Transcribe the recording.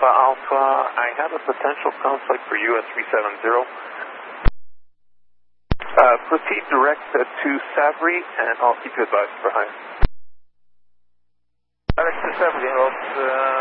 Alpha Alpha, I have a potential conflict for US 370. Proceed direct to Savary, and I'll keep you advised for high. Direct to Savary,